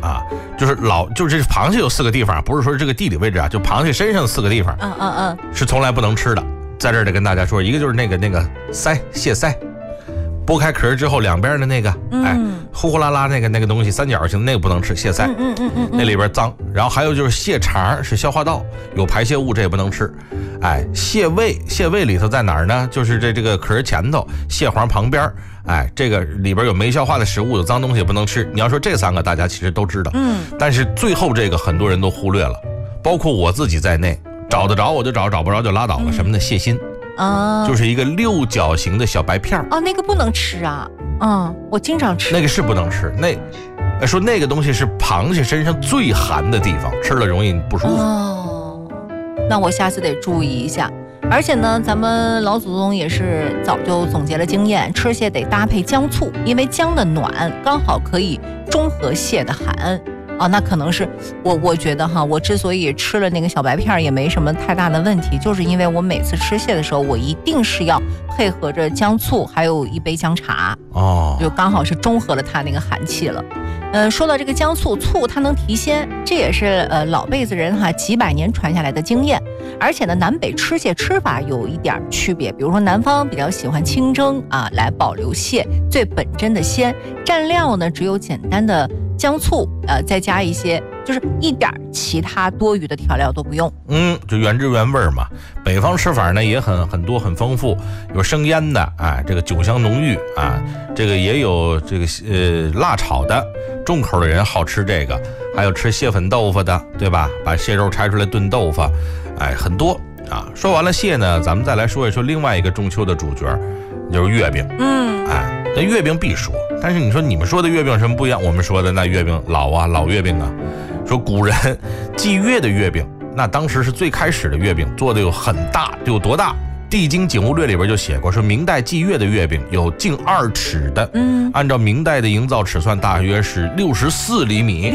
啊，就是螃蟹有4个地方，不是说这个地理位置啊，就螃蟹身上4个地方，是从来不能吃的。在这儿得跟大家说，一个就是那个鳃，蟹鳃，剥开壳之后两边的那个，呼呼啦啦那个东西，三角形那个不能吃，蟹鳃，那里边脏。然后还有就是蟹肠，是消化道有排泄物，这也不能吃。蟹胃里头在哪儿呢？就是这个壳前头，蟹黄旁边。这个里边有没消化的食物，有脏东西也不能吃。你要说这3个，大家其实都知道，但是最后这个很多人都忽略了，包括我自己在内，找得着我就找，找不着就拉倒了。什么呢？蟹心。就是一个6角形的小白片那个不能吃啊。我经常吃。 那个是不能吃，说那个东西是螃蟹身上最寒的地方，吃了容易不舒服。 那我下次得注意一下。而且呢，咱们老祖宗也是早就总结了经验，吃蟹得搭配姜醋，因为姜的暖刚好可以中和蟹的寒。那可能是我觉得我之所以吃了那个小白片也没什么太大的问题，就是因为我每次吃蟹的时候，我一定是要配合着姜醋，还有一杯姜茶，就刚好是中和了它那个寒气了。说到这个姜醋，它能提鲜，这也是老辈子人几百年传下来的经验。而且呢，南北吃蟹吃法有一点区别，比如说南方比较喜欢清蒸来保留蟹最本真的鲜，蘸料呢只有简单的姜醋，再加一些，就是一点其他多余的调料都不用。 就原汁原味嘛。北方吃法呢也很多很丰富，有生腌的这个酒香浓郁这个也有这个辣炒的，重口的人好吃这个，还有吃蟹粉豆腐的，对吧？把蟹肉拆出来炖豆腐，很多说完了蟹呢，咱们再来说一说另外一个中秋的主角，就是月饼。那月饼必说，但是你说你们说的月饼有什么不一样？我们说的那月饼老月饼说古人祭月的月饼，那当时是最开始的月饼，做的有很大，有多大？《地经景物略》里边就写过，说明代祭月的月饼有近2尺的，按照明代的营造尺算，大约是64厘米。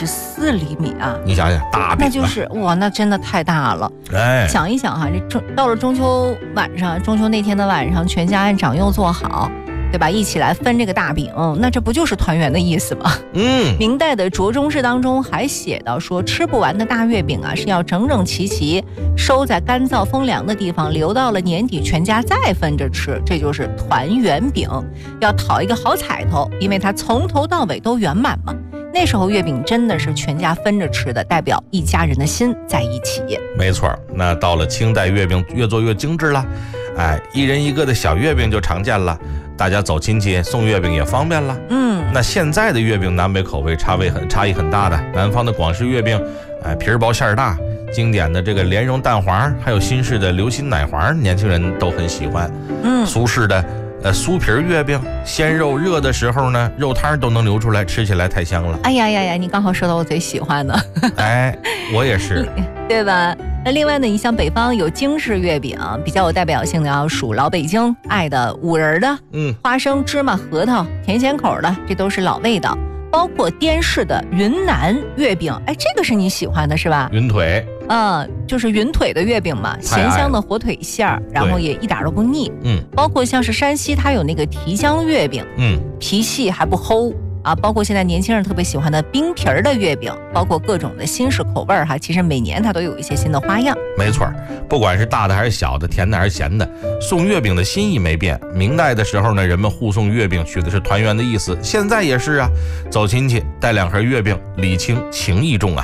64厘米你想想，大饼那就是那真的太大了。想一想这到了中秋晚上，中秋那天的晚上，全家按长幼做好，对吧？一起来分这个大饼，那这不就是团圆的意思吗？明代的着中式当中还写到说，吃不完的大月饼是要整整齐收在干燥风凉的地方，留到了年底全家再分着吃，这就是团圆饼，要讨一个好彩头，因为它从头到尾都圆满嘛。那时候月饼真的是全家分着吃的，代表一家人的心在一起。 没错，那到了清代，月饼越做越精致了，一人一个的小月饼就常见了，大家走亲戚送月饼也方便了。那现在的月饼南北口味差异很大的，南方的广式月饼，皮儿薄馅儿大，经典的这个莲蓉蛋黄，还有新式的流心奶黄，年轻人都很喜欢。苏式的酥皮月饼，鲜肉热的时候呢，肉汤都能流出来，吃起来太香了。 哎呀，你刚好说到我最喜欢的。 我也是， 对吧？那另外呢，你像北方有京式月饼，比较有代表性的要数老北京爱的五仁的，花生、芝麻、核桃，甜咸口的，这都是老味道。包括滇式的云南月饼，这个是你喜欢的是吧？ 云腿， 就是云腿的月饼嘛，咸香的火腿馅儿，然后也一点都不腻。包括像是山西，它有那个提浆月饼，皮细还不齁包括现在年轻人特别喜欢的冰皮儿的月饼，包括各种的新式口味其实每年它都有一些新的花样。 没错，不管是大的还是小的，甜的还是咸的，送月饼的心意没变。明代的时候呢，人们互送月饼取的是团圆的意思，现在也是走亲戚带2盒月饼，礼轻情意重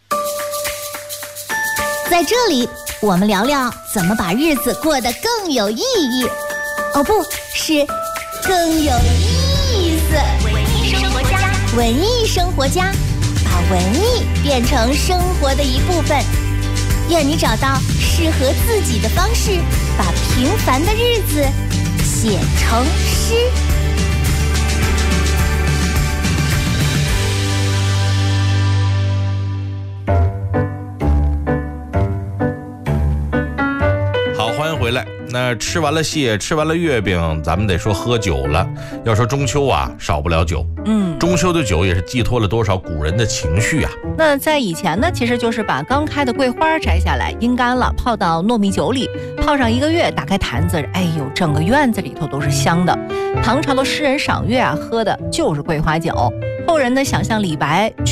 在这里我们聊聊怎么把日子过得更有意义，不是更有意思。文艺生活家，把文艺变成生活的一部分，愿你找到适合自己的方式，把平凡的日子写成诗。 好，欢迎回来。那吃完了蟹，吃完了月饼，咱们得说喝酒了。要说中秋少不了酒。中秋的酒也是寄托了多少古人的情绪那在以前呢，其实就是把刚开的桂花摘下来，阴干了，泡到糯米酒里，泡上1个月，打开坛子，整个院子里头都是香的。唐朝的诗人赏月喝的就是桂花酒。后人呢想象李白